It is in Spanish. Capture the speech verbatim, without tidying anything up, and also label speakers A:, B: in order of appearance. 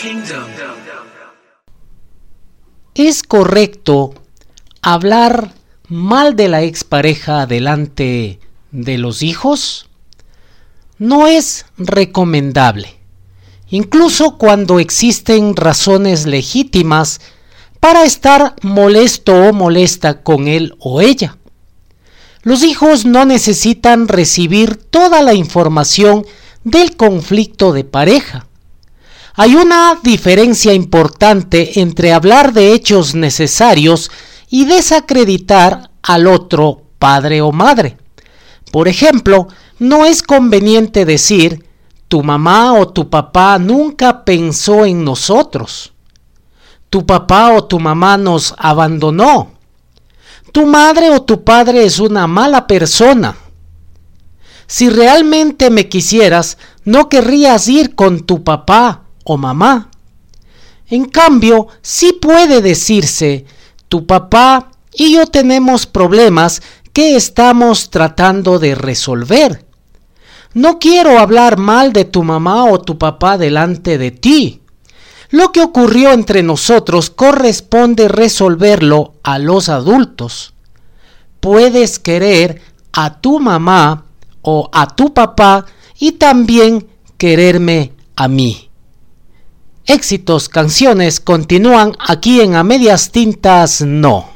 A: ¿Es correcto hablar mal de la expareja delante de los hijos? No es recomendable, incluso cuando existen razones legítimas para estar molesto o molesta con él o ella. Los hijos no necesitan recibir toda la información del conflicto de pareja. Hay una diferencia importante entre hablar de hechos necesarios y desacreditar al otro padre o madre. Por ejemplo, no es conveniente decir: tu mamá o tu papá nunca pensó en nosotros. Tu papá o tu mamá nos abandonó. Tu madre o tu padre es una mala persona. Si realmente me quisieras, no querrías ir con tu papá o mamá. En cambio, sí puede decirse: tu papá y yo tenemos problemas que estamos tratando de resolver. No quiero hablar mal de tu mamá o tu papá delante de ti. Lo que ocurrió entre nosotros corresponde resolverlo a los adultos. Puedes querer a tu mamá o a tu papá y también quererme a mí. Éxitos Canciones continúan aquí en A Medias Tintas No.